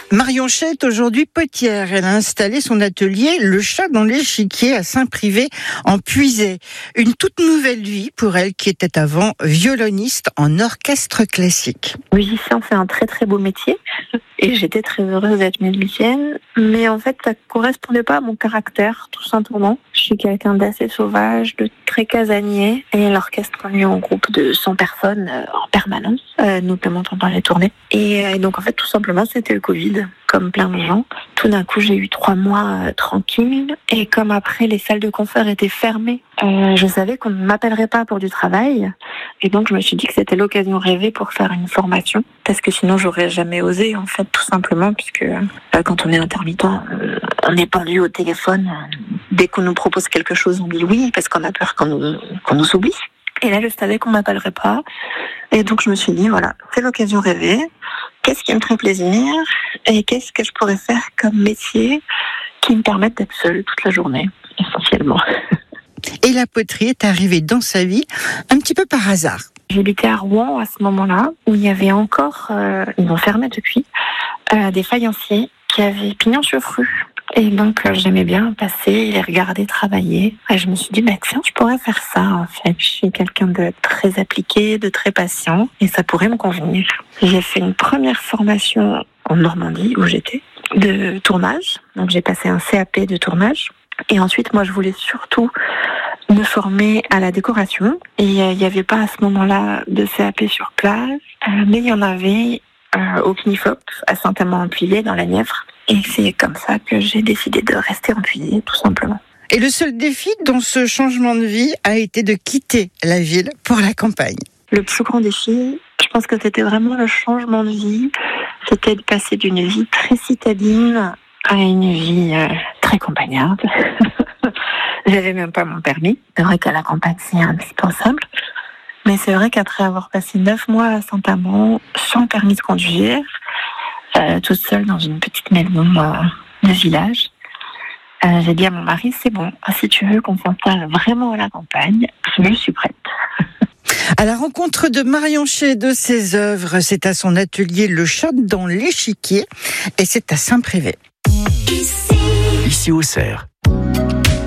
Marion Chay est aujourd'hui potière. Elle a installé son atelier Le Chat dans l'échiquier à Saint-Privé en Puisay. Une toute nouvelle vie pour elle qui était avant violoniste en orchestre classique. Musicien, c'est un très très beau métier et j'étais très heureuse d'être musicienne, mais en fait ça correspondait pas à mon caractère, tout simplement. Je suis quelqu'un d'assez sauvage, de très casanier, et l'orchestre a mis en groupe de 100 personnes en permanence, notamment pendant les tournées. Et donc en fait tout simplement c'était le Covid, comme plein de gens. Tout d'un coup j'ai eu 3 mois tranquilles, et comme après les salles de concert étaient fermées, je savais qu'on ne m'appellerait pas pour du travail, et donc je me suis dit que c'était l'occasion rêvée pour faire une formation, parce que sinon j'aurais jamais osé en fait, tout simplement, puisque quand on est intermittent, on n'est pas lu au téléphone. Dès qu'on nous propose quelque chose, on dit oui, parce qu'on a peur qu'on nous oublie. Et là, je savais qu'on m'appellerait pas. Et donc, je me suis dit, voilà, c'est l'occasion rêvée. Qu'est-ce qui me ferait plaisir? Et qu'est-ce que je pourrais faire comme métier qui me permette d'être seule toute la journée, essentiellement. Et la poterie est arrivée dans sa vie un petit peu par hasard. J'habitais à Rouen à ce moment-là, où il y avait encore, ils ont fermé depuis, des faïenciers qui avaient pignon sur rue. Et donc, j'aimais bien passer et les regarder travailler. Et je me suis dit, tiens, je pourrais faire ça, en fait. Je suis quelqu'un de très appliqué, de très patient, et ça pourrait me convenir. J'ai fait une première formation en Normandie, où j'étais, de tournage. Donc, j'ai passé un CAP de tournage. Et ensuite, moi, je voulais surtout me former à la décoration. Et il n'y avait pas à ce moment-là de CAP sur place, mais il y en avait au CNIFOP, à Saint-Amand-en-Puisay, dans la Nièvre. Et c'est comme ça que j'ai décidé de rester en Puisay, tout simplement. Et le seul défi dans ce changement de vie a été de quitter la ville pour la campagne. Le plus grand défi, je pense que c'était vraiment le changement de vie. C'était de passer d'une vie très citadine à une vie très campagnarde. J'avais même pas mon permis. C'est vrai qu'à la campagne, c'est indispensable. Mais c'est vrai qu'après avoir passé 9 mois à Saint-Amand, sans permis de conduire, toute seule dans une petite maison de village, j'ai dit à mon mari, c'est bon, si tu veux qu'on s'installe vraiment à la campagne, je suis prête. À la rencontre de Marion Chay et de ses œuvres, c'est à son atelier Le Chat dans l'échiquier, et c'est à Saint-Privé. Ici Auxerre.